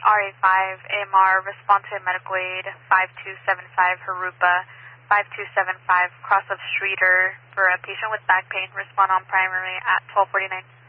RA5, AMR, respond to medical aid, 5275 Harupa, 5275 cross of Streeter for a patient with back pain, respond on primary at 1249.